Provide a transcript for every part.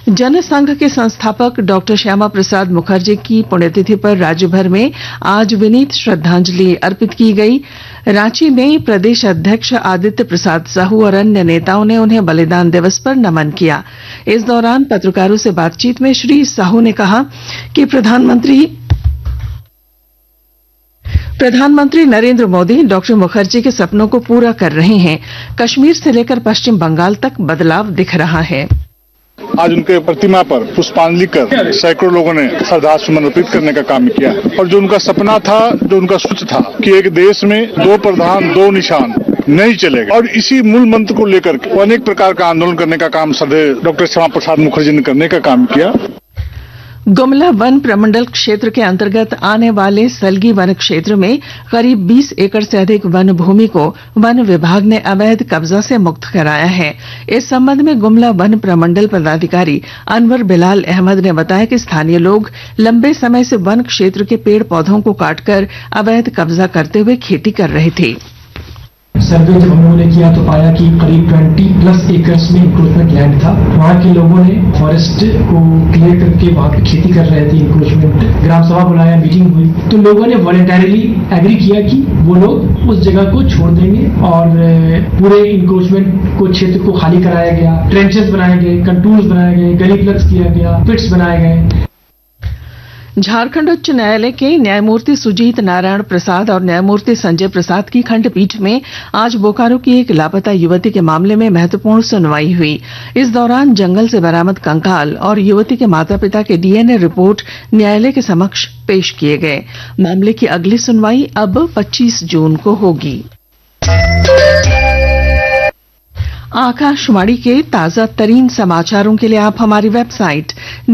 जनसंघ के संस्थापक डॉक्टर श्यामा प्रसाद मुखर्जी की पुण्यतिथि पर राज्य भर में आज विनीत श्रद्धांजलि अर्पित की गई। रांची में प्रदेश अध्यक्ष आदित्य प्रसाद साहू और अन्य नेताओं ने उन्हें बलिदान दिवस पर नमन किया। इस दौरान पत्रकारों से बातचीत में श्री साहू ने कहा कि प्रधानमंत्री नरेंद्र मोदी डॉक्टर मुखर्जी के सपनों को पूरा कर रहे हैं। कश्मीर से लेकर पश्चिम बंगाल तक बदलाव दिख रहा है। आज उनके प्रतिमा पर पुष्पांजलि कर सैकड़ों लोगों ने श्रद्धासुमन अर्पित करने का काम किया और जो उनका सपना था, जो उनका सोच था कि एक देश में 2 प्रधान 2 निशान नहीं चलेगा, और इसी मूल मंत्र को लेकर अनेक प्रकार का आंदोलन करने का काम श्रद्धेय डॉक्टर श्यामा प्रसाद मुखर्जी ने करने का काम किया। गुमला वन प्रमंडल क्षेत्र के अंतर्गत आने वाले सलगी वन क्षेत्र में करीब 20 एकड़ से अधिक वन भूमि को वन विभाग ने अवैध कब्जा से मुक्त कराया है। इस संबंध में गुमला वन प्रमंडल पदाधिकारी अनवर बिलाल अहमद ने बताया कि स्थानीय लोग लंबे समय से वन क्षेत्र के पेड़ पौधों को काटकर अवैध कब्जा करते हुए खेती कर रहे थे। सर्वे जब हम लोगों ने किया तो पाया कि करीब 20+ एकर्स में इंक्रोचमेंट लैंड था। वहाँ के लोगों ने फॉरेस्ट को क्लियर करके वहाँ पे खेती कर रहे थे। इंक्रोचमेंट ग्राम सभा बुलाया, मीटिंग हुई तो लोगों ने वॉलंटरीली एग्री किया कि वो लोग उस जगह को छोड़ देंगे और पूरे इंक्रोचमेंट को क्षेत्र को खाली कराया गया। ट्रेंचेस बनाए गए, कंटूर्स बनाए गए, गली प्लग्स किया गया, पिट्स बनाए गए। झारखंड उच्च न्यायालय के न्यायमूर्ति सुजीत नारायण प्रसाद और न्यायमूर्ति संजय प्रसाद की खंडपीठ में आज बोकारो की एक लापता युवती के मामले में महत्वपूर्ण सुनवाई हुई। इस दौरान जंगल से बरामद कंकाल और युवती के माता पिता के डीएनए रिपोर्ट न्यायालय के समक्ष पेश किए गए। मामले की अगली सुनवाई अब 25 जून को होगी। आकाशवाणी के ताजा तरीन समाचारों के लिए आप हमारी वेबसाइट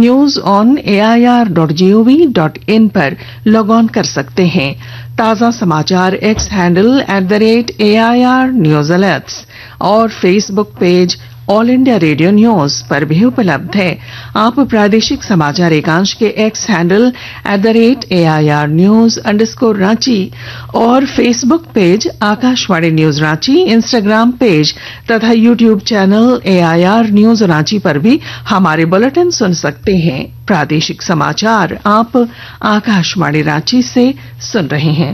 newsonair.gov.in पर लॉग ऑन कर सकते हैं। ताजा समाचार x handle @AIR News Alerts और Facebook page all India radio news पर भी उपलब्ध है। आप प्रादेशिक समाचार एकांश के एक्स हैंडल @AIR News_रांची और Facebook page Akashvani news Ranchi, Instagram page तथा YouTube channel AIR News Ranchi पर भी हमारे बुलेटिन सुन सकते हैं। प्रादेशिक समाचार आप आकाशवाणी रांची से सुन रहे हैं।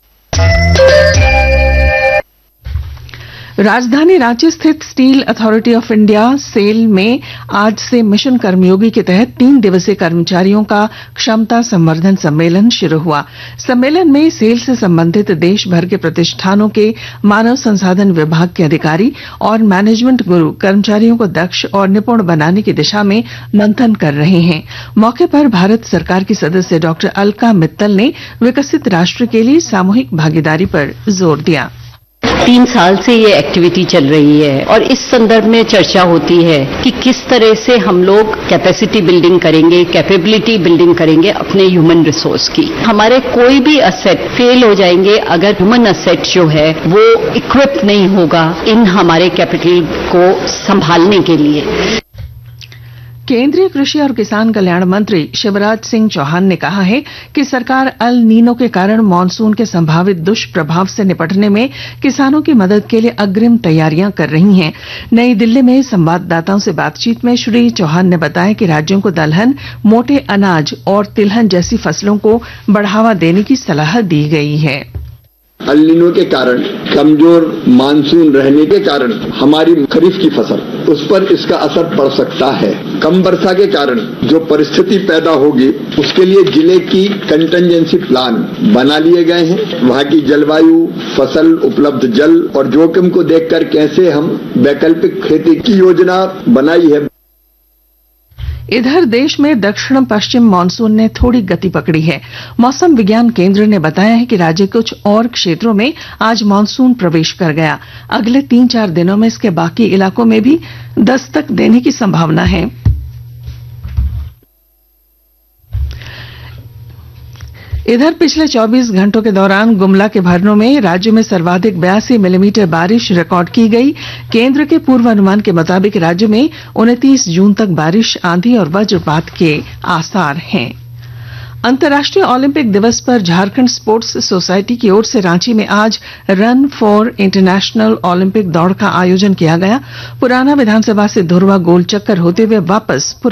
राजधानी रांची स्थित steel authority of India cell में आज से मिशन कर्मयोगी के तहत 3 दिवसीय कर्मचारियों का क्षमता संवर्धन सम्मेलन शुरू हुआ। सम्मेलन में सेल से संबंधित देश भर के प्रतिष्ठानों के मानव संसाधन विभाग के अधिकारी और मैनेजमेंट गुरु कर्मचारियों को दक्ष और निपुण बनाने की दिशा में मंथन कर रहे हैं। मौके पर भारत सरकार की सदस्य डॉक्टर अलका मित्तल ने विकसित राष्ट्र के लिए सामूहिक भागीदारी पर जोर दिया। 3 साल से ये एक्टिविटी चल रही है और इस संदर्भ में चर्चा होती है कि किस तरह से हम लोग कैपेसिटी बिल्डिंग करेंगे, कैपेबिलिटी बिल्डिंग करेंगे अपने ह्यूमन रिसोर्स की। हमारे कोई भी असेट फेल हो जाएंगे अगर ह्यूमन असेट जो है वो इक्विप नहीं होगा इन हमारे कैपिटल को संभालने के लिए। केंद्रीय कृषि और किसान कल्याण मंत्री शिवराज सिंह चौहान ने कहा है कि सरकार अल नीनो के कारण मानसून के संभावित दुष्प्रभाव से निपटने में किसानों की मदद के लिए अग्रिम तैयारियां कर रही है। नई दिल्ली में संवाददाताओं से बातचीत में श्री चौहान ने बताया कि राज्यों को दलहन, मोटे अनाज और तिलहन जैसी फसलों को बढ़ावा देने की सलाह दी गई है। अल नीनो के कारण, कमजोर मानसून रहने के कारण हमारी खरीफ की फसल उस पर इसका असर पड़ सकता है। कम वर्षा के कारण जो परिस्थिति पैदा होगी उसके लिए जिले की कंटिजेंसी प्लान बना लिए गए हैं। वहाँ की जलवायु, फसल, उपलब्ध जल और जोखिम को देखकर कैसे हम वैकल्पिक खेती की योजना बनाई है। इधर देश में दक्षिण पश्चिम मानसून ने थोड़ी गति पकड़ी है। मौसम विज्ञान केंद्र ने बताया है कि राज्य के कुछ और क्षेत्रों में आज मानसून प्रवेश कर गया। अगले 3-4 दिनों में इसके बाकी इलाकों में भी दस्तक देने की संभावना है। इधर पिछले 24 घंटों के दौरान गुमला के भरनों में राज्य में सर्वाधिक 82 मिलीमीटर बारिश रिकॉर्ड की गई। केंद्र के पूर्वानुमान के मुताबिक राज्य में 29 जून तक बारिश, आंधी और वज्रपात के आसार हैं। अंतर्राष्ट्रीय ओलंपिक दिवस पर झारखंड स्पोर्ट्स सोसाइटी की ओर से रांची में आज रन फॉर इंटरनेशनल ओलंपिक दौड़ का आयोजन किया गया। पुराना विधानसभा से धुरवा गोल चक्कर होते हुए वापस